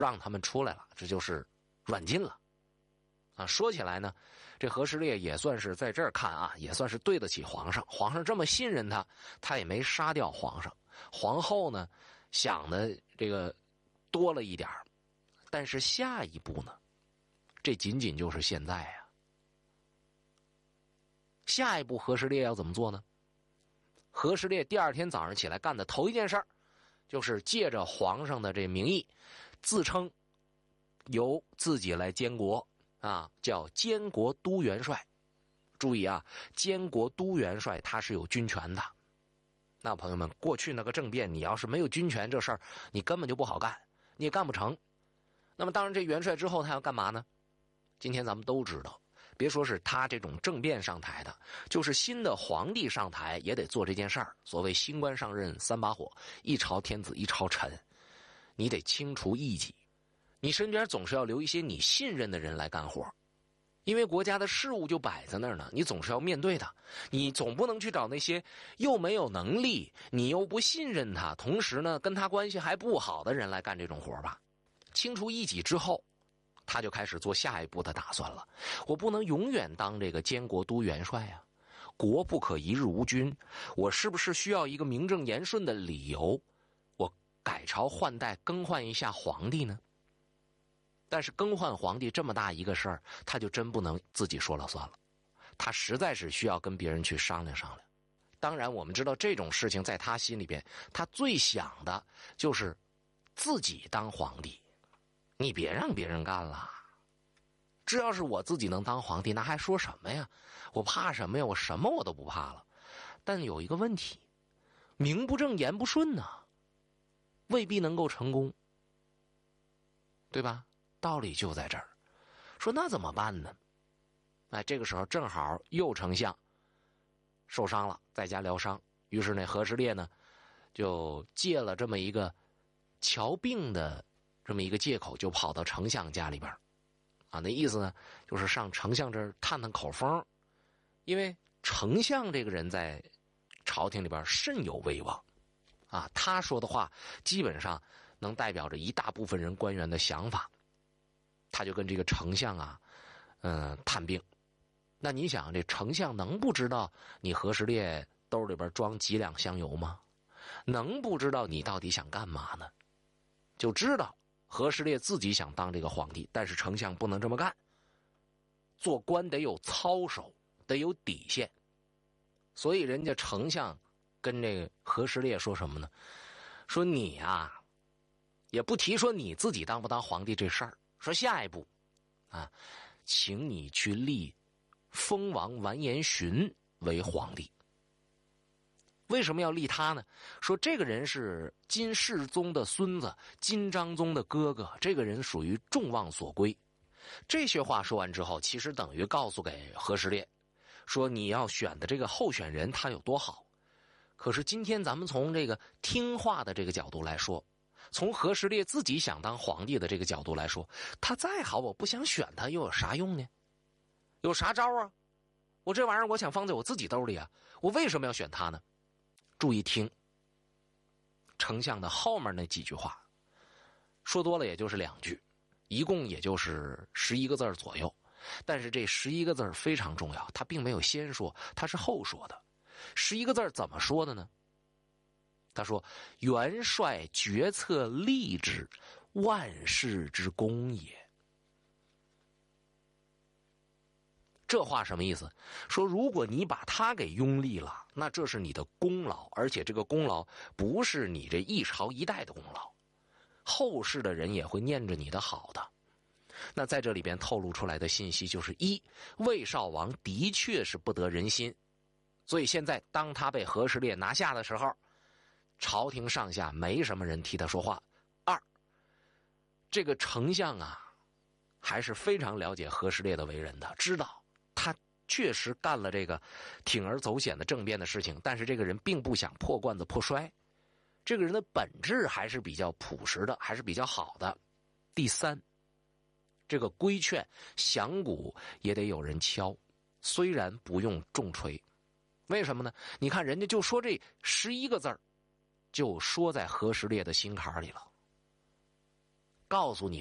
让他们出来了，这就是软禁了。说起来呢，这和氏烈也算是在这儿看啊，也算是对得起皇上。皇上这么信任他，他也没杀掉皇上。皇后呢，想的这个多了一点，但是下一步呢，这仅仅就是现在啊。下一步和氏烈要怎么做呢？和氏烈第二天早上起来干的头一件事就是借着皇上的这名义，自称由自己来监国叫监国都元帅。注意啊，监国都元帅他是有军权的。那朋友们，过去那个政变，你要是没有军权，这事儿你根本就不好干，你也干不成。那么当然这元帅之后他要干嘛呢？今天咱们都知道，别说是他这种政变上台的，就是新的皇帝上台也得做这件事儿。所谓新官上任三把火，一朝天子一朝臣，你得清除异己，你身边总是要留一些你信任的人来干活，因为国家的事务就摆在那儿呢，你总是要面对的。你总不能去找那些又没有能力，你又不信任他，同时呢跟他关系还不好的人来干这种活吧。清除异己之后，他就开始做下一步的打算了。我不能永远当这个监国都元帅啊，国不可一日无君，我是不是需要一个名正言顺的理由，我改朝换代更换一下皇帝呢？但是更换皇帝这么大一个事儿，他就真不能自己说了算了，他实在是需要跟别人去商量商量。当然我们知道这种事情在他心里边，他最想的就是自己当皇帝，你别让别人干了。只要是我自己能当皇帝，那还说什么呀？我怕什么呀？我什么我都不怕了。但有一个问题，名不正言不顺呢，未必能够成功，对吧？道理就在这儿。说那怎么办呢？这个时候正好右丞相受伤了，在家疗伤，于是那和氏烈呢就借了这么一个瞧病的这么一个借口，就跑到丞相家里边那意思呢就是上丞相这儿探探口风。因为丞相这个人在朝廷里边甚有威望他说的话基本上能代表着一大部分人官员的想法。他就跟这个丞相探病。那你想，这丞相能不知道你和氏烈兜里边装几两香油吗？能不知道你到底想干嘛呢？就知道和氏烈自己想当这个皇帝，但是丞相不能这么干。做官得有操守，得有底线。所以人家丞相跟这个和氏烈说什么呢？说你也不提说你自己当不当皇帝这事儿，说下一步请你去立封王完颜询为皇帝。为什么要立他呢？说这个人是金世宗的孙子，金章宗的哥哥，这个人属于众望所归。这些话说完之后，其实等于告诉给和氏烈，说你要选的这个候选人他有多好。可是今天咱们从这个听话的这个角度来说，从和氏烈自己想当皇帝的这个角度来说，他再好我不想选他又有啥用呢？有啥招啊？我这玩意儿我想放在我自己兜里啊，我为什么要选他呢？注意听丞相的后面那几句话，说多了也就是2句，一共也就是11个字左右。但是这11个字非常重要，他并没有先说，他是后说的。11个字怎么说的呢？他说元帅决策立之，万世之功也。这话什么意思？说如果你把他给拥立了，那这是你的功劳，而且这个功劳不是你这一朝一代的功劳，后世的人也会念着你的好的。那在这里边透露出来的信息就是一，魏少王的确是不得人心，所以现在当他被和氏烈拿下的时候，朝廷上下没什么人替他说话。2，这个丞相还是非常了解和氏烈的为人的，知道他确实干了这个铤而走险的政变的事情，但是这个人并不想破罐子破摔，这个人的本质还是比较朴实的，还是比较好的。第3，这个规劝响鼓也得有人敲，虽然不用重锤。为什么呢？你看人家就说这11个字就说在和氏烈的心坎里了。 告诉你